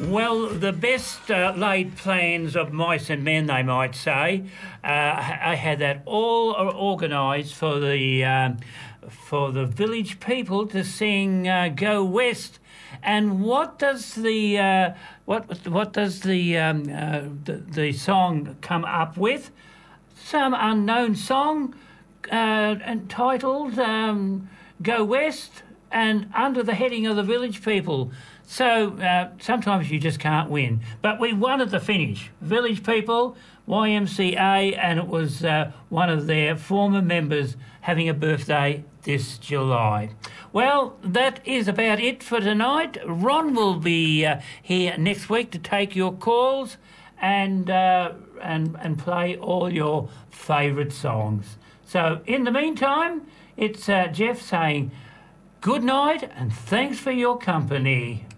Well, the best laid plans of mice and men, they might say. I had that all organised for the village people to sing "Go West." And what does what does the song come up with? Some unknown song entitled "Go West," and under the heading of the village people. So sometimes you just can't win. But we won at the finish. Village people, YMCA, and it was one of their former members having a birthday this July. Well, that is about it for tonight. Ron will be here next week to take your calls and play all your favourite songs. So in the meantime, it's Jeff saying good night and thanks for your company.